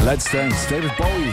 Let's Dance, David Bowie.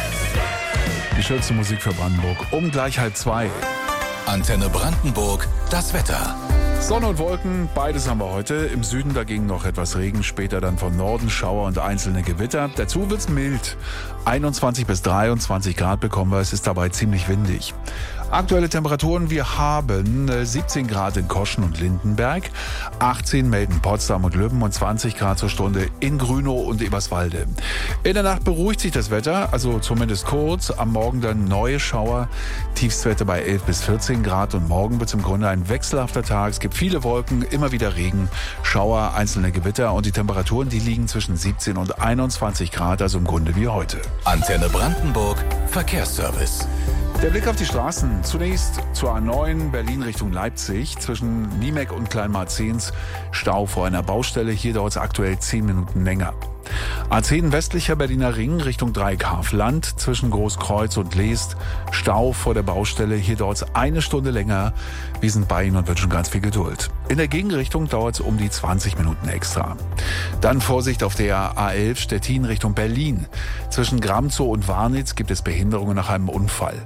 Die schönste Musik für Brandenburg. Um gleich 1:30. Antenne Brandenburg, das Wetter. Sonne und Wolken, beides haben wir heute. Im Süden dagegen noch etwas Regen, später dann von Norden Schauer und einzelne Gewitter. Dazu wird's mild. 21 bis 23 Grad bekommen wir, es ist dabei ziemlich windig. Aktuelle Temperaturen, wir haben 17 Grad in Koschen und Lindenberg, 18 melden Potsdam und Lübben und 20 Grad zur Stunde in Grünow und Eberswalde. In der Nacht beruhigt sich das Wetter, also zumindest kurz. Am Morgen dann neue Schauer, Tiefstwerte bei 11 bis 14 Grad und morgen wird es im Grunde ein wechselhafter Tag. Es gibt viele Wolken, immer wieder Regen, Schauer, einzelne Gewitter und die Temperaturen, die liegen zwischen 17 und 21 Grad, also im Grunde wie heute. Antenne Brandenburg, Verkehrsservice. Der Blick auf die Straßen. Zunächst zur A9 Berlin Richtung Leipzig. Zwischen Niemek und Kleinmarzens Stau vor einer Baustelle. Hier dauert es aktuell 10 Minuten länger. A10 westlicher Berliner Ring Richtung Dreieckhaffland. Zwischen Großkreuz und Leest Stau vor der Baustelle. Hier dauert es 1 Stunde länger. Wir sind bei Ihnen und wünschen ganz viel Geduld. In der Gegenrichtung dauert es um die 20 Minuten extra. Dann Vorsicht auf der A11 Stettin Richtung Berlin. Zwischen Gramzow und Warnitz gibt es Behinderungen nach einem Unfall.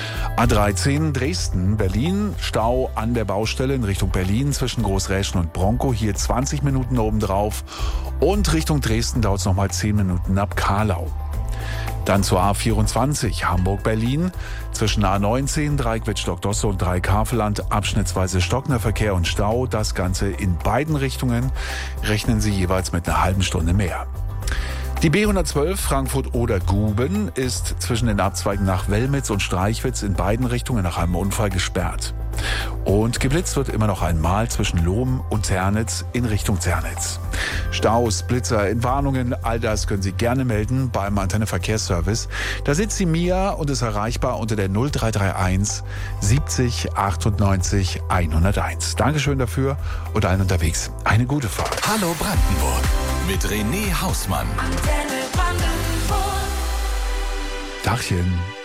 A13 Dresden-Berlin, Stau an der Baustelle in Richtung Berlin zwischen Großräschen und Bronkow, hier 20 Minuten obendrauf. Und Richtung Dresden dauert es nochmal 10 Minuten ab Karlau. Dann zur A24 Hamburg-Berlin, zwischen A19 Dreieck-Wittstock-Dosse und Dreieck-Havelland abschnittsweise stockender Verkehr und Stau. Das Ganze in beiden Richtungen, rechnen Sie jeweils mit einer halben Stunde mehr. Die B112 Frankfurt-Oder-Guben ist zwischen den Abzweigen nach Wellmitz und Streichwitz in beiden Richtungen nach einem Unfall gesperrt. Und geblitzt wird immer noch einmal zwischen Lohm und Zernitz in Richtung Zernitz. Staus, Blitzer, Entwarnungen, all das können Sie gerne melden beim Antenne Verkehrsservice. Da sitzt die Mia und ist erreichbar unter der 0331 70 98 101. Dankeschön dafür und allen unterwegs eine gute Fahrt. Hallo Brandenburg mit René Hausmann. Dachchen.